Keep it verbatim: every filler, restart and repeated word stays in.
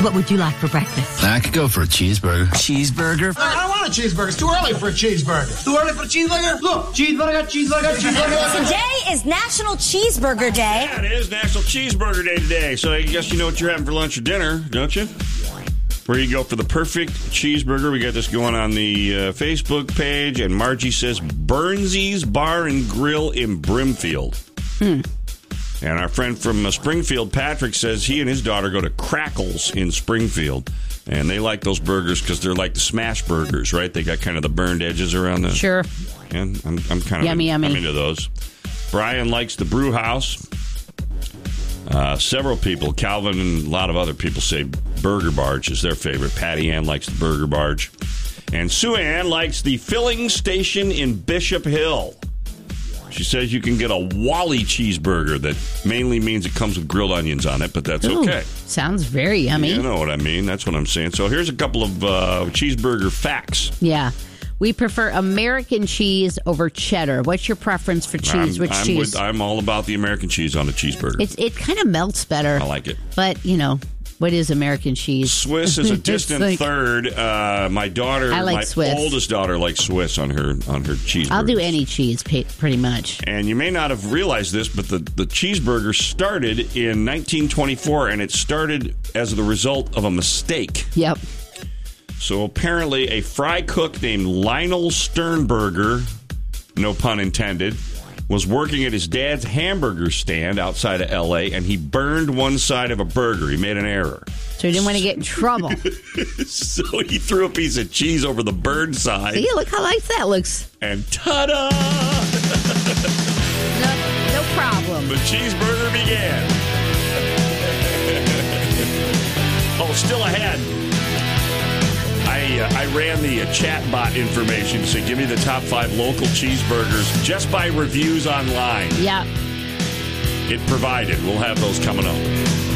What would you like for breakfast? I could go for a cheeseburger. Cheeseburger? I don't want a cheeseburger. It's too early for a cheeseburger. Too early for a cheeseburger? Look, cheeseburger, cheeseburger, cheeseburger. Today is National Cheeseburger Day. Yeah, it is National Cheeseburger Day today. So I guess you know what you're having for lunch or dinner, don't you? Where you go for the perfect cheeseburger. We got this going on the uh, Facebook page, and Margie says Burnsy's Bar and Grill in Brimfield. Hmm. And our friend from uh, Springfield, Patrick, says he and his daughter go to Crackles in Springfield. And they like those burgers because they're like the smash burgers, right? They got kind of the burned edges around them. Sure. And I'm, I'm kind of yummy, in, yummy. I'm into those. Brian likes the Brew House. Uh, several people, Calvin and a lot of other people, say Burger Barge is their favorite. Patty Ann likes the Burger Barge. And Sue Ann likes the filling station in Bishop Hill. She says you can get a Wally cheeseburger that mainly means it comes with grilled onions on it, but that's Ooh, okay. Sounds very yummy. You know what I mean. That's what I'm saying. So here's a couple of uh, cheeseburger facts. Yeah. We prefer American cheese over cheddar. What's your preference for cheese? I'm, Which I'm cheese? With, I'm all about the American cheese on a cheeseburger. It's, it kind of melts better. I like it. But, you know, what is American cheese? Swiss is a distant like, third. Uh, my daughter, I like my Swiss. oldest daughter, likes Swiss on her on her cheeseburger. I'll do any cheese, pretty much. And you may not have realized this, but the, the cheeseburger started in nineteen twenty-four, and it started as the result of a mistake. Yep. So apparently a fry cook named Lionel Sternberger, no pun intended, was working at his dad's hamburger stand outside of L A, and he burned one side of a burger. He made an error. So he didn't want to get in trouble. So he threw a piece of cheese over the burned side. See, look how nice that looks. And ta-da! no, no problem. The cheeseburger began. Oh, still ahead. I, uh, I ran the uh, chat bot information to say, give me the top five local cheeseburgers just by reviews online. Yeah. It provided. We'll have those coming up.